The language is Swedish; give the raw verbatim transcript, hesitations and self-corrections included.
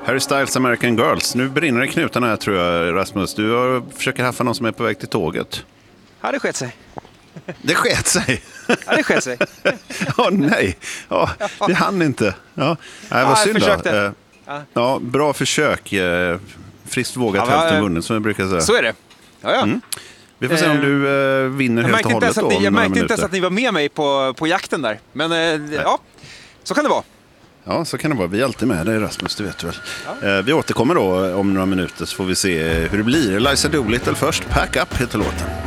Harry Styles American Girls. Nu brinner det knutarna här, tror jag, Rasmus. Du har, försöker haffa någon som är på väg till tåget. Ja, det skett sig. Det sket sig. Ja, det skett sig. Åh oh, nej, oh, det hann inte. Ja, nej, vad ja, synd då. Eh, ja. ja, bra försök. Eh, friskt vågat, ja, hälften vunnit, som jag brukar säga. Så är det. Ja, ja. Mm. Vi får se om du eh, vinner helt och hållet. Ni, jag märkte minuter. inte ens att ni var med mig på, på jakten där. Men eh, ja, så kan det vara. Ja, så kan det vara. Vi är alltid med dig, Rasmus, det vet du väl. Ja. Eh, vi återkommer då om några minuter, så får vi se hur det blir. Liza Doolittle först. Pack Up heter låten.